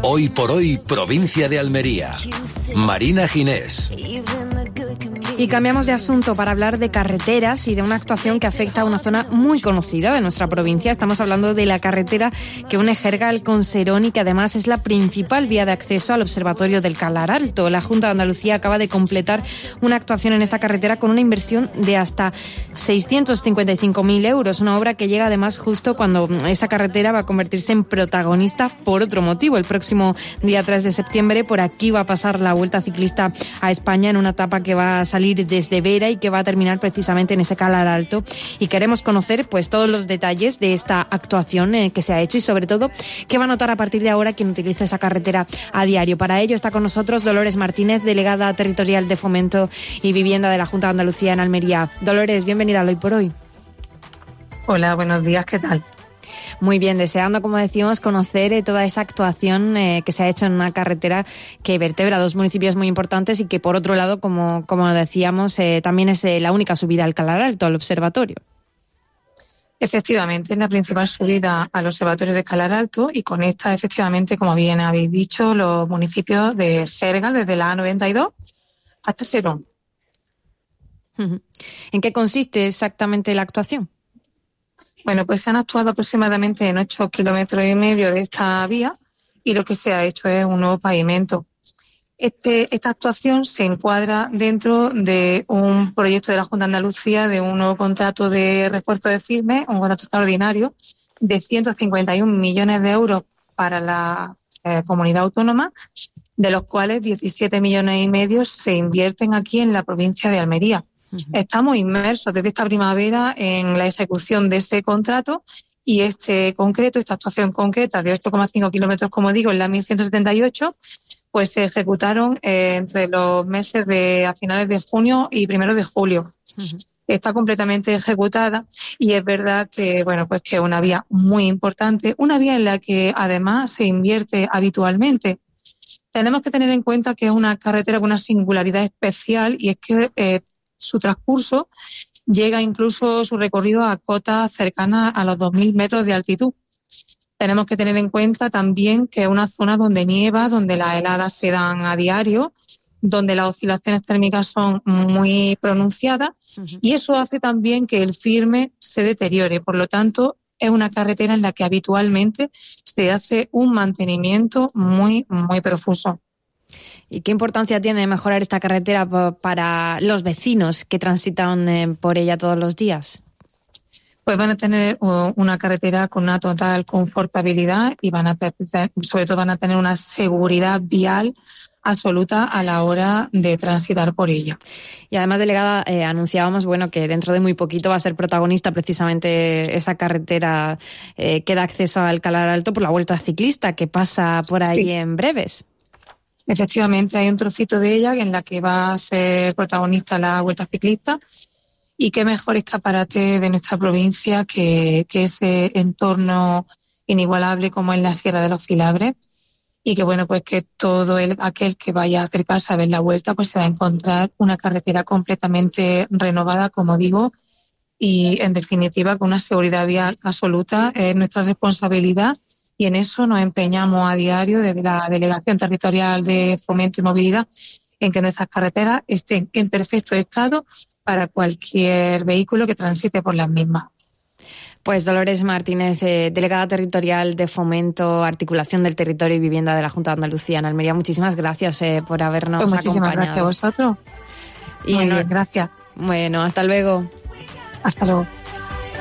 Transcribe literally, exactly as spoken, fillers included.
Hoy por hoy, provincia de Almería. Marina Ginés. Y cambiamos de asunto para hablar de carreteras y de una actuación que afecta a una zona muy conocida de nuestra provincia. Estamos hablando de la carretera que une Jergal con Serón y que además es la principal vía de acceso al Observatorio del Calar Alto. La Junta de Andalucía acaba de completar una actuación en esta carretera con una inversión de hasta seiscientos cincuenta y cinco mil euros. Una obra que llega además justo cuando esa carretera va a convertirse en protagonista por otro motivo. El próximo día tres de septiembre por aquí va a pasar la Vuelta Ciclista a España en una etapa que va a salir desde Vera y que va a terminar precisamente en ese Calar Alto, y queremos conocer pues todos los detalles de esta actuación eh, que se ha hecho y sobre todo qué va a notar a partir de ahora quien utiliza esa carretera a diario. Para ello está con nosotros Dolores Martínez, delegada territorial de Fomento y Vivienda de la Junta de Andalucía en Almería. Dolores, bienvenida al Hoy por Hoy. Hola, buenos días, ¿qué tal? Muy bien, deseando, como decimos, conocer eh, toda esa actuación eh, que se ha hecho en una carretera que vertebra dos municipios muy importantes y que, por otro lado, como, como decíamos, eh, también es eh, la única subida al Calar Alto, al observatorio. Efectivamente, es la principal subida al Observatorio de Calar Alto y conecta, efectivamente, como bien habéis dicho, los municipios de Jergal, desde la A noventa y dos hasta Serón. ¿En qué consiste exactamente la actuación? Bueno, pues se han actuado aproximadamente en ocho kilómetros y medio de esta vía y lo que se ha hecho es un nuevo pavimento. Este, esta actuación se encuadra dentro de un proyecto de la Junta de Andalucía de un nuevo contrato de refuerzo de firme, un contrato extraordinario de ciento cincuenta y un millones de euros para la eh, comunidad autónoma, de los cuales diecisiete millones y medio se invierten aquí en la provincia de Almería. Estamos inmersos desde esta primavera en la ejecución de ese contrato y este concreto, esta actuación concreta de ocho coma cinco kilómetros, como digo, en la mil ciento setenta y ocho, pues se ejecutaron eh, entre los meses de a finales de junio y primero de julio. Uh-huh. Está completamente ejecutada y es verdad que, bueno, pues que es una vía muy importante, una vía en la que además se invierte habitualmente. Tenemos que tener en cuenta que es una carretera con una singularidad especial y es que eh, su transcurso llega incluso su recorrido a cotas cercanas a los dos mil metros de altitud. Tenemos que tener en cuenta también que es una zona donde nieva, donde las heladas se dan a diario, donde las oscilaciones térmicas son muy pronunciadas, uh-huh. y eso hace también que el firme se deteriore. Por lo tanto, es una carretera en la que habitualmente se hace un mantenimiento muy, muy profuso. ¿Y qué importancia tiene mejorar esta carretera para los vecinos que transitan por ella todos los días? Pues van a tener una carretera con una total confortabilidad y van a sobre todo van a tener una seguridad vial absoluta a la hora de transitar por ella. Y además, delegada, eh, anunciábamos bueno que dentro de muy poquito va a ser protagonista precisamente esa carretera eh, que da acceso al Calar Alto por la Vuelta Ciclista, que pasa por ahí sí. en breves. Efectivamente, hay un trocito de ella en la que va a ser protagonista la Vuelta Ciclista y qué mejor escaparate de nuestra provincia que, que ese entorno inigualable como es la Sierra de los Filabres y que bueno, pues que todo el, aquel que vaya a acercarse a ver la Vuelta pues se va a encontrar una carretera completamente renovada, como digo, y en definitiva con una seguridad vial absoluta. Es nuestra responsabilidad y en eso nos empeñamos a diario desde la Delegación Territorial de Fomento y Movilidad en que nuestras carreteras estén en perfecto estado para cualquier vehículo que transite por las mismas. Pues Dolores Martínez, eh, delegada territorial de Fomento, Articulación del Territorio y Vivienda de la Junta de Andalucía en Almería, muchísimas gracias eh, por habernos pues muchísimas acompañado. Muchísimas gracias a vosotros. Y Muy no, bien, gracias. Bueno, hasta luego. Hasta luego.